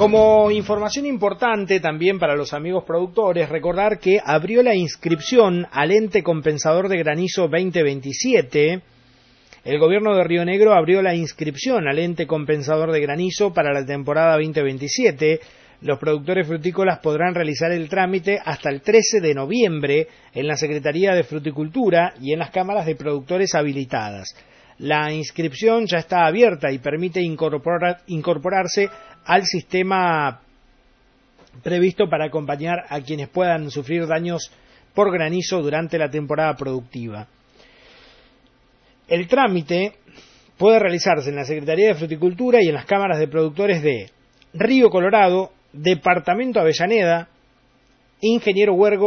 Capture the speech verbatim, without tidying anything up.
Como información importante también para los amigos productores, recordar que abrió la inscripción al ente compensador de granizo veinte veintisiete. El gobierno de Río Negro abrió la inscripción al ente compensador de granizo para la temporada veinte veintisiete. Los productores frutícolas podrán realizar el trámite hasta el trece de noviembre en la Secretaría de Fruticultura y en las cámaras de productores habilitadas. La inscripción ya está abierta y permite incorporar, incorporarse al sistema previsto para acompañar a quienes puedan sufrir daños por granizo durante la temporada productiva. El trámite puede realizarse en la Secretaría de Fruticultura y en las cámaras de productores de Río Colorado, Departamento Avellaneda, Ingeniero Huergo